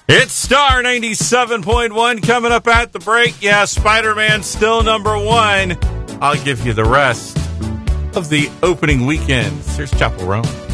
It's Star 97.1 coming up at the break. Yeah, Spider-Man still number one. I'll give you the rest of the opening weekend. Here's Chapel Roan.